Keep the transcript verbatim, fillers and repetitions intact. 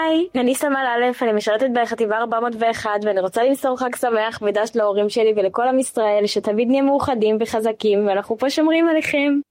היי, אני סמל א', אני משרתת בחטיבה ארבע מאות ואחת ואני רוצה למסור חג שמח ודש להורים שלי ולכל עם ישראל שתמיד נהיה מאוחדים וחזקים ואנחנו פה שומרים עליכם.